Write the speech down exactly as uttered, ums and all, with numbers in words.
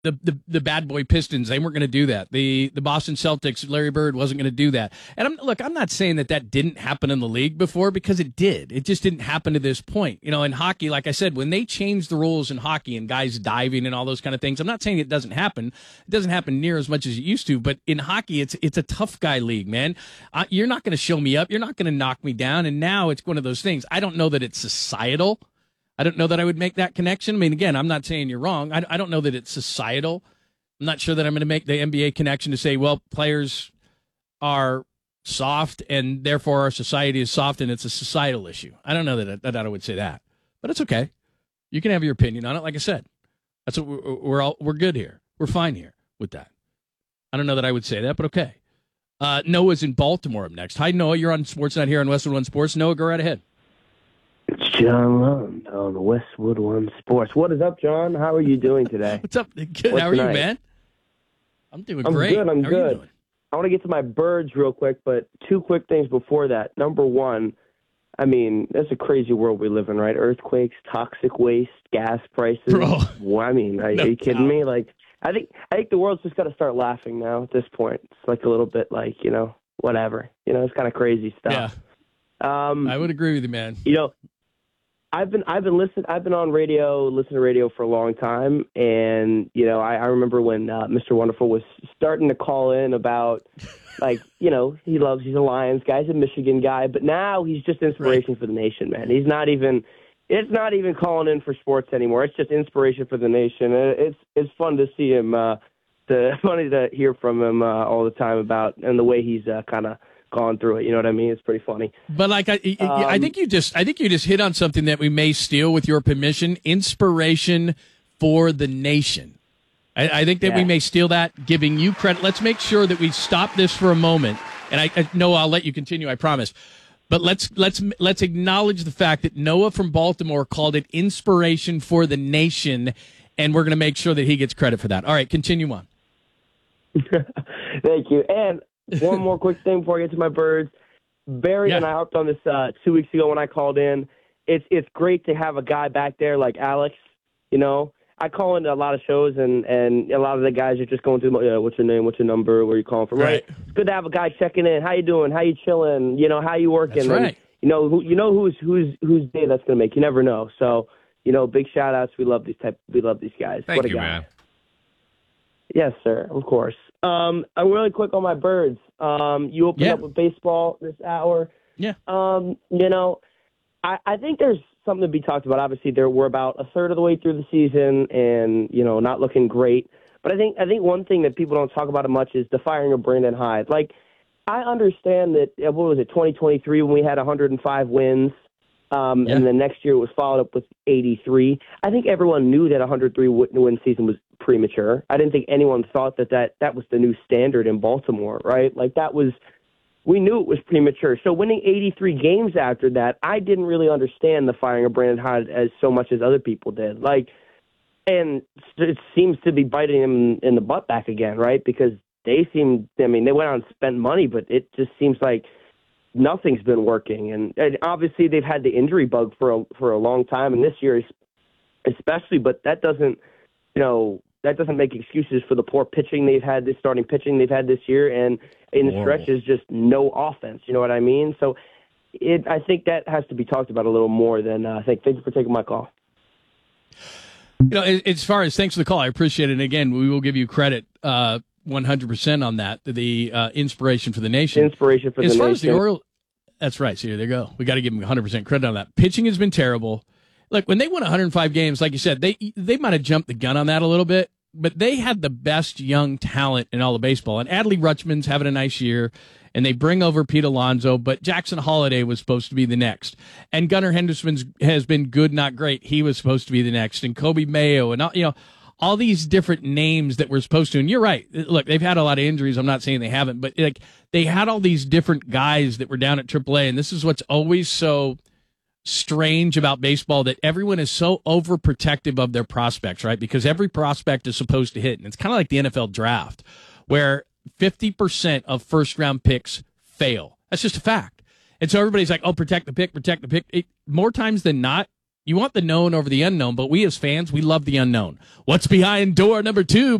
The, the the bad boy Pistons, they weren't going to do that. The the Boston Celtics, Larry Bird wasn't going to do that. And I'm look, I'm not saying that that didn't happen in the league before, because it did. It just didn't happen to this point. You know, in hockey, like I said, when they changed the rules in hockey and guys diving and all those kind of things, I'm not saying it doesn't happen. It doesn't happen near as much as it used to. But in hockey, it's it's a tough guy league, man. Uh, you're not going to show me up. You're not going to knock me down. And now it's one of those things. I don't know that it's societal. I don't know that I would make that connection. I mean, again, I'm not saying you're wrong. I, I don't know that it's societal. I'm not sure that I'm going to make the N B A connection to say, well, players are soft and therefore our society is soft and it's a societal issue. I don't know that I, that I would say that, but it's okay. You can have your opinion on it. Like I said, that's what we're, we're all, we're good here. We're fine here with that. I don't know that I would say that, but okay. Uh, Noah's in Baltimore up next. Hi, Noah. You're on Sportsnet here on Westwood One Sports. Noah, go right ahead. It's John Lund on Westwood One Sports. What is up, John? How are you doing today? What's up? Good. What's How are tonight? you, man? I'm doing I'm great. good. I'm How good. Are you doing? I want to get to my birds real quick, but two quick things before that. Number one, I mean, that's a crazy world we live in, right? Earthquakes, toxic waste, gas prices. Bro. Well, I mean, are, No are you kidding doubt. me? Like, I think I think the world's just got to start laughing now at this point. It's like a little bit like, you know, whatever. You know, it's kind of crazy stuff. Yeah, Um, I would agree with you, man. You know, I've been I've been listening I've been on radio, listening to radio for a long time, and you know I, I remember when uh, Mister Wonderful was starting to call in about like you know he loves he's a Lions guy, he's a Michigan guy, but now he's just inspiration Right. for the nation, man. He's not even it's not even calling in for sports anymore. It's just inspiration for the nation. Uh, It's it's fun to see him. Uh, to, funny to hear from him uh, all the time about and the way he's uh, kind of gone through it. You know what I mean? It's pretty funny. But like I, I- I Um, think you just, I think you just hit on something that we may steal with your permission. Inspiration for the nation. I, I think that we Yeah. may steal that, giving you credit. Let's make sure that we stop this for a moment. And I, I Noah, I'll let you continue. I promise. But let's let's let's acknowledge the fact that Noah from Baltimore called it inspiration for the nation, and we're going to make sure that he gets credit for that. All right, continue on. Thank you. And one more quick thing before I get to my birds. Barry Yeah. and I harped on this uh, two weeks ago when I called in. It's it's great to have a guy back there like Alex. You know, I call into a lot of shows, and, and a lot of the guys are just going through, yeah, what's your name, what's your number, where you calling from, right? Right. It's good to have a guy checking in. How you doing? How you chilling? You know, how you working? That's And, right. you know, who, you know who's who's whose day that's going to make. You never know. So, you know, big shout outs. We love these type. We love these guys. Thank what a you, guy. man. Yes, sir. Of course. Um, I'm really quick on my birds. Um, you opened Yeah. up with baseball this hour. Yeah. Um, you know, I, I think there's something to be talked about. Obviously, there we're about a third of the way through the season, and you know, not looking great. But I think I think one thing that people don't talk about it much is the firing of Brandon Hyde. Like, I understand that. uh, What was it, twenty twenty-three, when we had one hundred five wins, um, Yeah. and the next year it was followed up with eighty-three. I think everyone knew that one hundred three win win season was premature. I didn't think anyone thought that that, that was the new standard in Baltimore, right? Like, that was. We knew it was premature. So winning eighty-three games after that, I didn't really understand the firing of Brandon Hyde as so much as other people did. Like, and it seems to be biting him in the butt back again, right? Because they seem, I mean, they went out and spent money, but it just seems like nothing's been working. And, and obviously they've had the injury bug for a, for a long time, and this year especially, but that doesn't, you know, that doesn't make excuses for the poor pitching they've had, this starting pitching they've had this year, and in the Horrible. stretch is just no offense. You know what I mean? So it, I think that has to be talked about a little more than uh, I think. Thank you for taking my call. You know, as as far as thanks for the call, I appreciate it. And again, we will give you credit uh, one hundred percent on that, the uh, inspiration for the nation. Inspiration for as the far nation. as the Orioles, that's right. So there you go. We got to give them one hundred percent credit on that. Pitching has been terrible. Look, when they won one hundred five games, like you said, they they might have jumped the gun on that a little bit, but they had the best young talent in all of baseball. And Adley Rutschman's having a nice year, and they bring over Pete Alonso, but Jackson Holliday was supposed to be the next. And Gunnar Henderson's has been good, not great. He was supposed to be the next. And Kobe Mayo and all, you know, all these different names that we're supposed to. And you're right. Look, they've had a lot of injuries. I'm not saying they haven't, but like they had all these different guys that were down at triple A. And this is what's always so strange about baseball, that everyone is so overprotective of their prospects, right? Because every prospect is supposed to hit. And it's kind of like the N F L draft, where fifty percent of first round picks fail. That's just a fact. And so everybody's like, oh, protect the pick, protect the pick. It, more times than not, You want the known over the unknown, but we as fans, we love the unknown. What's behind door number two?